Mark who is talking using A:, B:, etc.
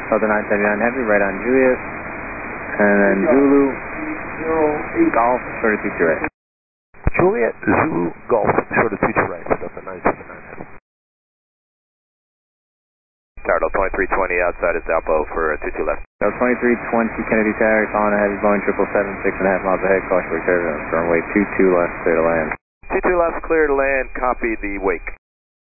A: Southern 979 Heavy, right on Julius. And then Zulu, Golf, short of 22 right.
B: Juliet, Zulu, Golf, short of 22 right, Delta 979 Heavy.
C: Tower 2320 outside is Alpo for 22 left.
A: Tower 2320 Kennedy Tower, calling a heavy Boeing 777, 6.5 miles ahead, caution for turbulence, runway 22 left, clear to land.
C: 22 left, clear to land, copy the wake.